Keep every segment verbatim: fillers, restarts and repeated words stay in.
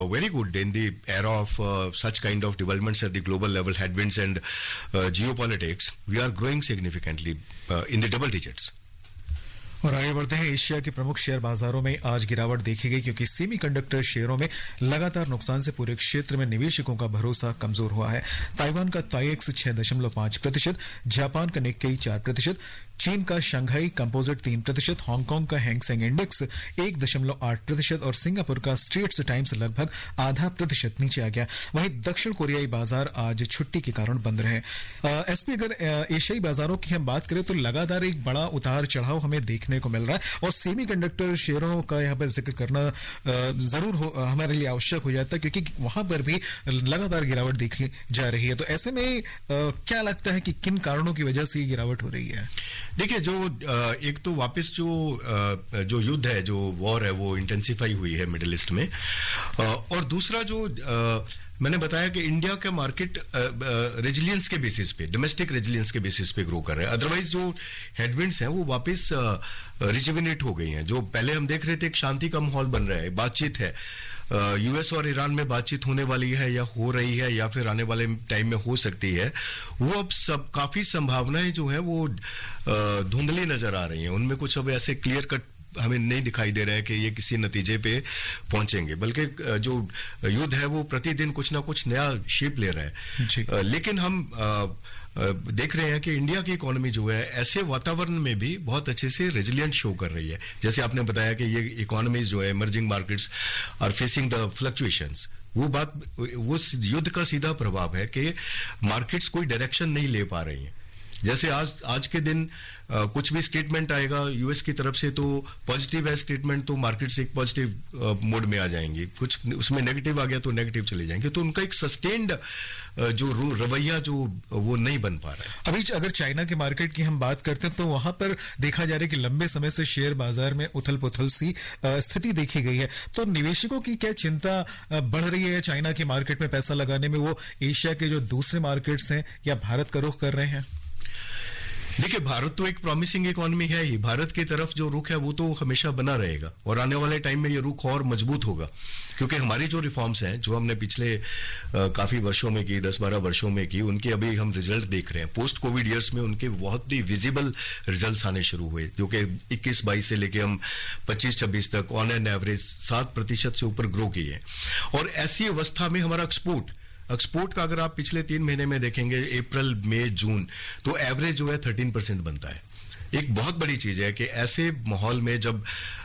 very good in the era of uh, such kind of developments at the global level, headwinds and uh, geopolitics. We are growing significantly uh, in the double digits. और आगे बढ़ते हैं। Asia के प्रमुख share बाजारों में आज गिरावट देखी गई क्योंकि सेमीकंडक्टर शेयरों में लगातार नुकसान से पूरे क्षेत्र में निवेशकों का भरोसा कमजोर हुआ है। ताइवान का ताइएक्स छह दशमलव पांच प्रतिशत, जापान का निक्केई चार प्रतिशत, चीन का शंघाई कंपोजिट तीन प्रतिशत, हांगकांग का हैंगसेंग इंडेक्स एक दशमलव आठ प्रतिशत और सिंगापुर का स्ट्रेट्स टाइम्स लगभग आधा प्रतिशत नीचे आ गया। वहीं दक्षिण कोरियाई बाजार आज छुट्टी के कारण बंद रहे। एसपी अगर एशियाई बाजारों की हम बात करें तो लगातार एक बड़ा उतार चढ़ाव हमें देखने को मिल रहा है और सेमीकंडक्टर शेयरों का यहाँ पर जिक्र करना जरूर हो, हमारे लिए आवश्यक हो जाता है क्योंकि वहां पर भी लगातार गिरावट देखी जा रही है। तो ऐसे में क्या लगता है कि किन कारणों की वजह से ये गिरावट हो रही है? देखिए, जो एक तो वापस जो जो युद्ध है, जो वॉर है, वो इंटेंसिफाई हुई है मिडिल ईस्ट में, और दूसरा जो मैंने बताया कि इंडिया का मार्केट रेजिलियंस के बेसिस पे, डोमेस्टिक रेजिलियंस के बेसिस पे ग्रो कर रहा है। अदरवाइज जो हेडविंड्स हैं वो वापस रिजुविनेट हो गई हैं। जो पहले हम देख रहे थे एक शांति का माहौल बन रहा है, बातचीत है, यूएस और ईरान में बातचीत होने वाली है या हो रही है या फिर आने वाले टाइम में हो सकती है, वो अब सब काफी संभावनाएं जो है वो धुंधली नजर आ रही हैं। उनमें कुछ अब ऐसे क्लियर कट हमें नहीं दिखाई दे रहा है कि ये किसी नतीजे पे पहुंचेंगे, बल्कि जो युद्ध है वो प्रतिदिन कुछ ना कुछ नया शेप ले रहा है। लेकिन हम देख रहे हैं कि इंडिया की इकोनॉमी जो है ऐसे वातावरण में भी बहुत अच्छे से रेजिलिएंट शो कर रही है। जैसे आपने बताया कि ये इकोनॉमीज जो है, emerging markets are facing the fluctuations, वो बात, वो युद्ध का सीधा प्रभाव है कि मार्केट्स कोई डायरेक्शन नहीं ले पा रही हैं। जैसे आज आज के दिन आ, कुछ भी स्टेटमेंट आएगा यूएस की तरफ से तो पॉजिटिव है स्टेटमेंट, तो मार्केट्स एक पॉजिटिव मोड में आ जाएंगी, कुछ उसमें नेगेटिव आ गया तो नेगेटिव चले जाएंगे। तो उनका एक सस्टेन्ड जो रवैया जो वो नहीं बन पा रहा है। अभी अगर चाइना के मार्केट की हम बात करते हैं तो वहां पर देखा जा रहा है कि लंबे समय से शेयर बाजार में उथल पुथल सी स्थिति देखी गई है। तो निवेशकों की क्या चिंता बढ़ रही है चाइना के मार्केट में पैसा लगाने में? वो एशिया के जो दूसरे मार्केट्स हैं या भारत का रुख कर रहे हैं? देखिए, भारत तो एक प्रॉमिसिंग इकोनॉमी है ही। भारत की तरफ जो रुख है वो तो हमेशा बना रहेगा और आने वाले टाइम में ये रुख और मजबूत होगा क्योंकि हमारी जो रिफॉर्म्स हैं जो हमने पिछले आ, काफी वर्षों में की, दस बारह वर्षों में की, उनके अभी हम रिजल्ट देख रहे हैं। पोस्ट कोविड ईयर्स में उनके बहुत ही विजिबल रिजल्ट्स आने शुरू हुए जो कि इक्कीस बाईस से लेके हम पच्चीस छब्बीस तक ऑन एन एवरेज सात प्रतिशत से ऊपर ग्रो किए। और ऐसी अवस्था में हमारा एक्सपोर्ट एक्सपोर्ट का अगर आप पिछले तीन महीने में देखेंगे, अप्रैल मई जून, तो एवरेज जो है थर्टीन परसेंट बनता है। एक बहुत बड़ी चीज है कि ऐसे माहौल में जब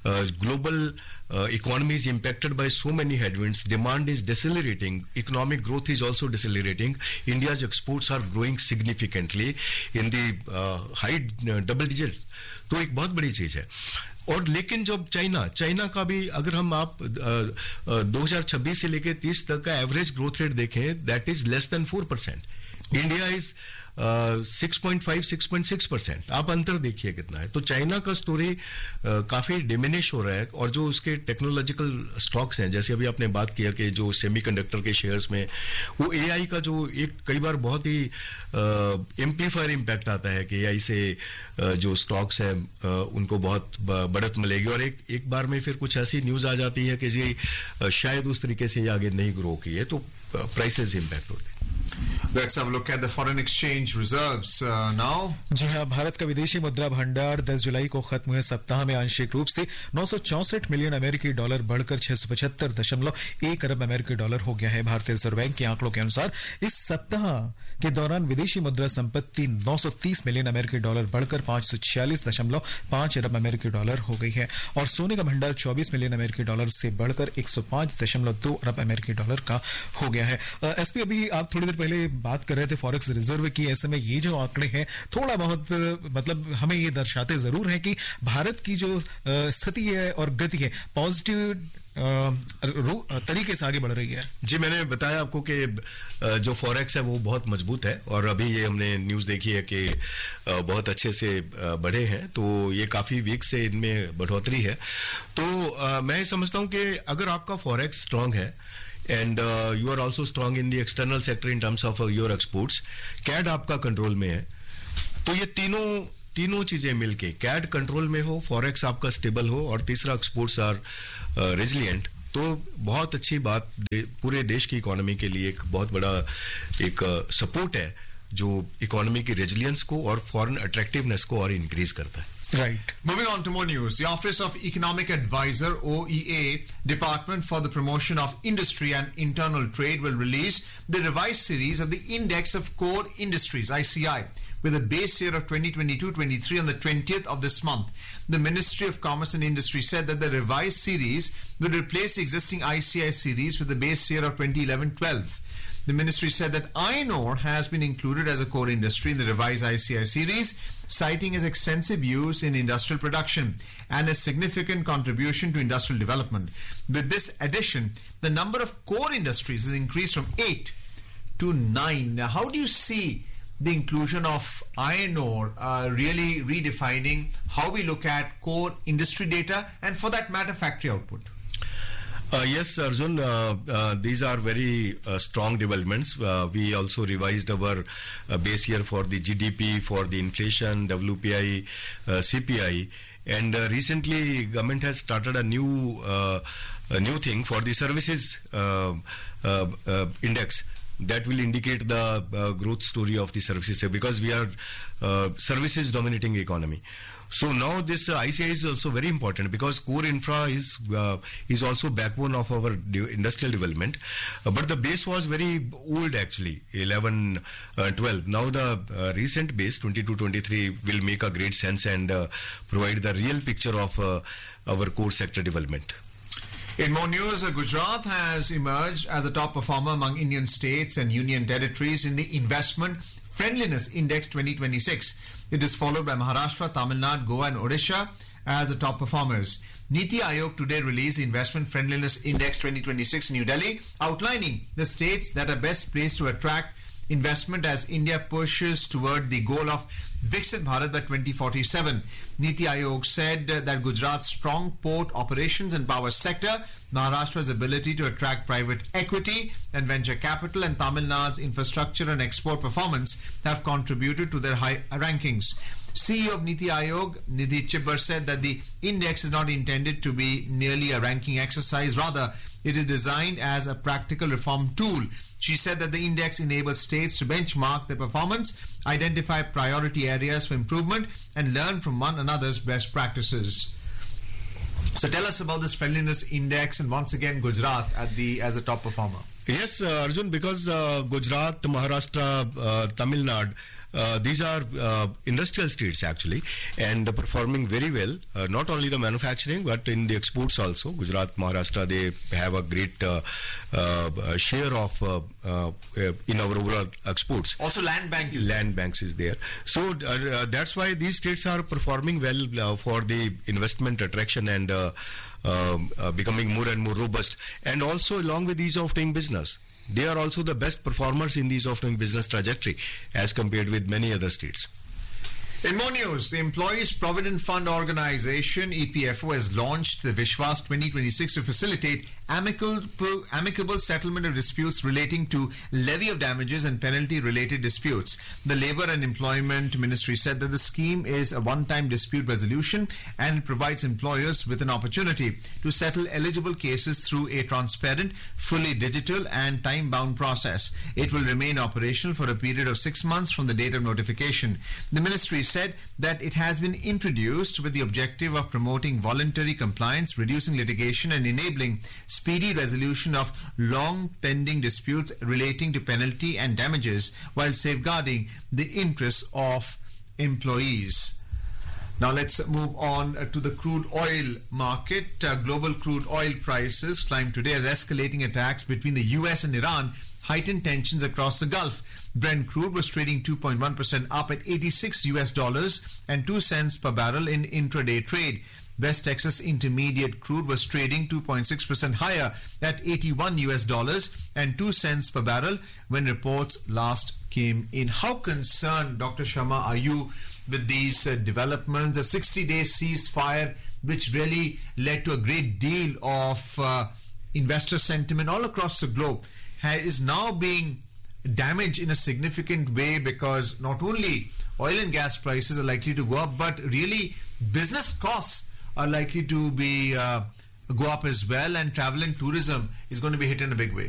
global economy is impacted by so many headwinds, demand is डिसेलरेटिंग, economic growth is also डिसेलरेटिंग, India's exports are growing significantly in the high double digit, तो एक बहुत बड़ी चीज है। और लेकिन जब चाइना चाइना का भी अगर हम आप दो हज़ार छब्बीस से लेके तीस तक का एवरेज ग्रोथ रेट देखें, that is less than four percent. India is six point five six point six percent. आप अंतर देखिए कितना है। तो चाइना का स्टोरी काफी डिमिनिश हो रहा है और जो उसके टेक्नोलॉजिकल स्टॉक्स हैं, जैसे अभी आपने बात किया कि जो सेमीकंडक्टर के शेयर्स में वो एआई का जो एक कई बार बहुत ही एम्पलीफायर इम्पैक्ट आता है कि एआई से जो स्टॉक्स हैं उनको बहुत बढ़त मिलेगी और एक एक बार में फिर कुछ ऐसी न्यूज आ जाती है कि जी शायद उस तरीके से ये आगे नहीं ग्रो की है, तो प्राइसेस इम्पैक्ट होते हैं। Let's have a look at the foreign exchange reserves uh, now. जी हाँ, भारत का विदेशी मुद्रा भंडार दस जुलाई को खत्म हुए सप्ताह में आंशिक रूप से नौ सौ चौसठ मिलियन अमेरिकी डॉलर बढ़कर छह सौ पचहत्तर दशमलव एक अरब अमेरिकी डॉलर हो गया है। भारतीय रिजर्व बैंक के आंकड़ों के अनुसार इस सप्ताह के दौरान विदेशी मुद्रा संपत्ति नौ सौ तीस मिलियन अमेरिकी डॉलर बढ़कर पांच सौ छियालीस दशमलव पांच अरब अमेरिकी डॉलर हो गई है और सोने का भंडार चौबीस मिलियन अमेरिकी डॉलर से बढ़कर एक सौ पांच दशमलव दो अरब अमेरिकी डॉलर का हो गया है। एसपी, अभी आप थोड़ी देर पहले बात कर रहे थे फॉरेक्स रिजर्व की। ऐसे में ये जो आंकड़े हैं थोड़ा बहुत मतलब हमें ये दर्शाते जरूर है कि भारत की जो स्थिति है और गति है पॉजिटिव तरीके से आगे बढ़ रही है। जी, मैंने बताया आपको कि जो फॉरेक्स है वो बहुत मजबूत है और अभी ये हमने न्यूज देखी है कि बहुत अच्छे से बढ़े हैं, तो ये काफी वीक से इनमें बढ़ोतरी है। तो मैं समझता हूं कि अगर आपका फॉरेक्स स्ट्रांग है and uh, you are also strong in the external sector in terms of uh, your exports, CAD आपका कंट्रोल में है, तो ये तीनों तीनों चीजें मिलके कैड कंट्रोल में हो, फॉरेक्स आपका स्टेबल हो और तीसरा एक्सपोर्ट्स आर रेजिलिएंट, तो बहुत अच्छी बात दे, पूरे देश की इकोनॉमी के लिए एक बहुत बड़ा एक सपोर्ट है जो इकोनॉमी की रेजिलियंस को और फॉरेन अट्रैक्टिवनेस को और इंक्रीज करता है. Right. Moving on to more news. The Office of Economic Advisor, O E A, Department for the Promotion of Industry and Internal Trade will release the revised series of the Index of Core Industries, I C I, with a base year of twenty twenty-two twenty-three on the twentieth of this month. The Ministry of Commerce and Industry said that the revised series will replace the existing I C I series with a base year of twenty eleven twelve. The ministry said that iron ore has been included as a core industry in the revised I C I series, citing its extensive use in industrial production and a significant contribution to industrial development. With this addition, the number of core industries has increased from eight to nine. Now, how do you see the inclusion of iron ore uh, really redefining how we look at core industry data and, for that matter, factory output? Uh, yes, Arjun, uh, uh, these are very uh, strong developments. Uh, we also revised our uh, base year for the G D P, for the inflation, W P I, uh, C P I, and uh, recently government has started a new uh, a new thing for the services uh, uh, uh, index that will indicate the uh, growth story of the services, because we are uh, services dominating economy. So now this uh, I C I is also very important, because core infra is uh, is also backbone of our de- industrial development. Uh, but the base was very old actually, eleven, uh, twelve. Now the uh, recent base, twenty-two twenty-three, will make a great sense and uh, provide the real picture of uh, our core sector development. In more news, uh, Gujarat has emerged as a top performer among Indian states and union territories in the Investment Friendliness Index twenty twenty-six. It is followed by Maharashtra, Tamil Nadu, Goa and Odisha as the top performers. Niti Aayog today released the Investment Friendliness Index twenty twenty-six in New Delhi, outlining the states that are best placed to attract investment as India pushes toward the goal of Viksit Bharat by twenty forty-seven. Niti Aayog said that Gujarat's strong port operations and power sector, Maharashtra's ability to attract private equity and venture capital, and Tamil Nadu's infrastructure and export performance have contributed to their high rankings. C E O of Niti Aayog, Nidhi Chibbar, said that the index is not intended to be merely a ranking exercise. Rather, it is designed as a practical reform tool. She said that the index enables states to benchmark their performance, identify priority areas for improvement, and learn from one another's best practices. So tell us about this friendliness index, and once again Gujarat at the as a top performer. Yes, uh, Arjun, because uh, Gujarat, Maharashtra, uh, Tamil Nadu, Uh, these are uh, industrial states actually, and uh, performing very well, uh, not only the manufacturing but in the exports also. Gujarat, Maharashtra, they have a great uh, uh, share of uh, uh, in our overall exports. Also land bank is land banks is there. So uh, that's why these states are performing well uh, for the investment attraction and uh, uh, uh, becoming more and more robust, and also along with ease of doing business. They are also the best performers in the ease of doing business trajectory as compared with many other states. In more news, the Employees Provident Fund Organization, E P F O, has launched the Vishwas twenty twenty-six to facilitate amicable, amicable settlement of disputes relating to levy of damages and penalty-related disputes. The Labour and Employment Ministry said that the scheme is a one-time dispute resolution and it provides employers with an opportunity to settle eligible cases through a transparent, fully digital and time-bound process. It will remain operational for a period of six months from the date of notification. The Ministry said that it has been introduced with the objective of promoting voluntary compliance, reducing litigation and enabling speedy resolution of long pending disputes relating to penalty and damages while safeguarding the interests of employees. Now let's move on uh, to the crude oil market. Uh, global crude oil prices climbed today as escalating attacks between the U S and Iran heightened tensions across the Gulf. Brent crude was trading two point one percent up at eighty-six U S dollars and two cents per barrel in intraday trade. West Texas Intermediate crude was trading two point six percent higher at eighty-one U S dollars and two cents per barrel when reports last came in. How concerned, Doctor Sharma, are you with these uh, developments? A sixty-day ceasefire which really led to a great deal of uh, investor sentiment all across the globe ha- is now being damaged in a significant way, because not only oil and gas prices are likely to go up, but really business costs are likely to be uh, go up as well, and travel and tourism is going to be hit in a big way.